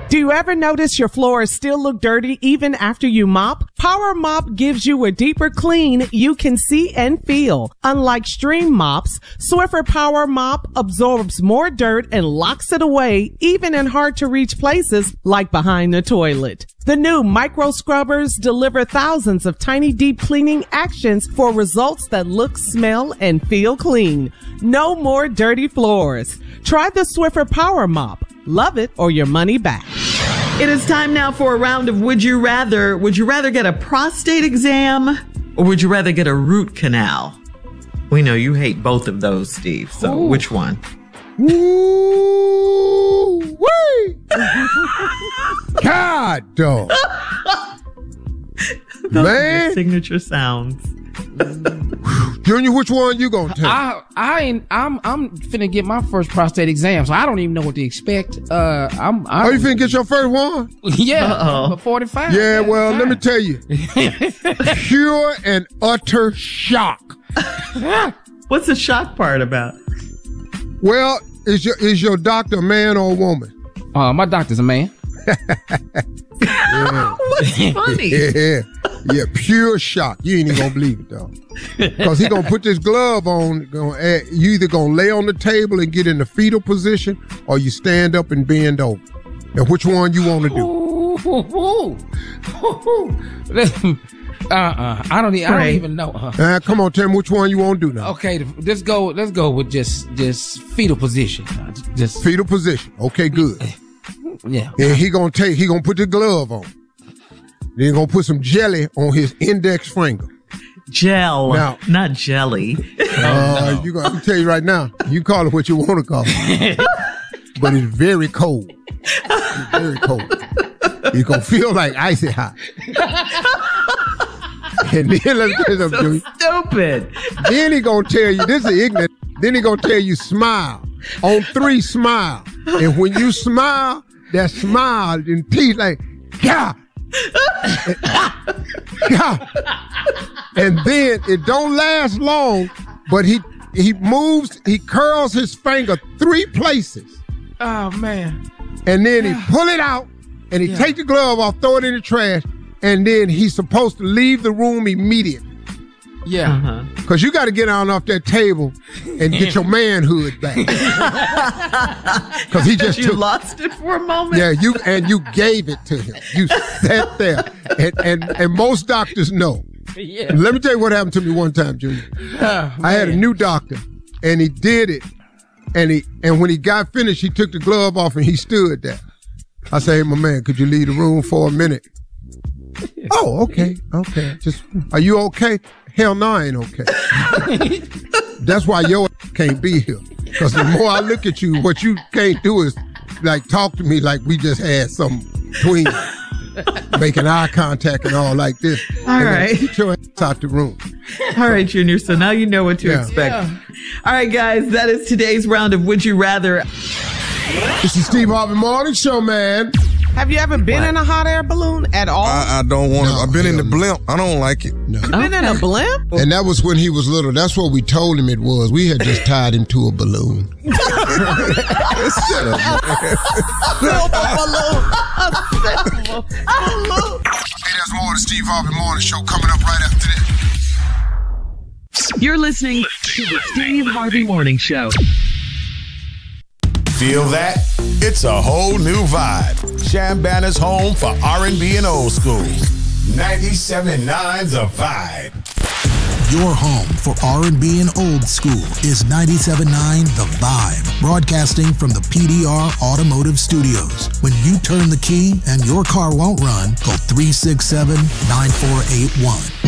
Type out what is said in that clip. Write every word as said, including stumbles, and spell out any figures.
Do you ever notice your floors still look dirty even after you mop? Power Mop gives you a deeper clean you can see and feel. Unlike stream mops, Swiffer Power Mop absorbs more dirt and locks it away, even in hard-to-reach places like behind the toilet. The new micro scrubbers deliver thousands of tiny deep cleaning actions for results that look, smell, and feel clean. No more dirty floors. Try the Swiffer Power Mop. Love it or your money back. It is time now for a round of Would You Rather. Would you rather get a prostate exam or would you rather get a root canal? We know you hate both of those, Steve. So Ooh. Which one? Ooh, wee! God, dog. Those Man. Are signature sounds. Junior, which one you gonna take? I, I ain't, I'm, I'm finna get my first prostate exam, so I don't even know what to expect. Uh, I'm, I oh, you finna get your first one? Yeah, Uh-oh. forty-five. Yeah, yeah well, fine. let me tell you, pure and utter shock. What's the shock part about? Well, is your is your doctor a man or a woman? Uh, my doctor's a man. Yeah. What's funny? Yeah, yeah, pure shock. You ain't even gonna believe it though, because he gonna put this glove on. Gonna add, you either gonna lay on the table and get in the fetal position, or you stand up and bend over. Now, which one you want to do? Ooh, ooh, ooh. Uh-uh. I don't, e- I don't Right. even know. Uh, Uh, come on, tell me which one you want to do now. okay, let's go. Let's go with just, just fetal position. Uh, Just Fetal position. Okay, good. yeah. And he gonna take. He gonna put the glove on. Then he gonna put some jelly on his index finger. Gel, Now- not jelly. Uh, you gonna, I'm tell you right now. You call it what you want to call it, but it's very cold. It's very cold. It's gonna feel like icy hot. And then let me tell you something, So Julie. stupid. Then he gonna tell you, this is ignorant. Then he gonna tell you smile. On three, smile. And when you smile, that smile in teeth like, yeah. Yeah. And then it don't last long, but he he moves, he curls his finger three places. Oh man. And then he pull it out and he Yeah. take the glove off, throw it in the trash, and then he's supposed to leave the room immediately. Yeah. Uh-huh. Cause you got to get on off that table and get your manhood back. Cause he just You took, lost it for a moment. yeah, you and you gave it to him. You sat there, and and, and most doctors know. Yeah. Let me tell you what happened to me one time, Junior. Oh, I had a man. new doctor, and he did it, and he and when he got finished, he took the glove off and he stood there. I said, "Hey, my man, could you leave the room for a minute?" Oh, okay, okay. Just, are you okay? Hell no, I ain't okay. That's why your ass can't be here. Because the more I look at you, what you can't do is like talk to me like we just had some between making eye contact and all like this. All And then right. get your ass out the room. All right, Junior. So now you know what to Yeah. expect. Yeah. All right, guys. That is today's round of Would You Rather. This is Steve Harvey Morning Show, man. Have you ever been in a hot air balloon at all? I, I don't want to. No, I've been in the hell no. blimp. I don't like it. No. you been in a blimp? And that was when he was little. That's what we told him it was. We had just tied him to a balloon. Shut up. Silver balloon. A silver balloon. Hey, there's more of the Steve Harvey Morning Show coming up right after this. You're listening to the Steve Harvey Morning Show. Feel that? It's a whole new vibe. Shambana's home for R and B and old school. ninety-seven point nine The Vibe. Your home for R and B and old school is ninety-seven point nine The Vibe, broadcasting from the P D R Automotive Studios. When you turn the key and your car won't run, call three six seven, nine four eight one.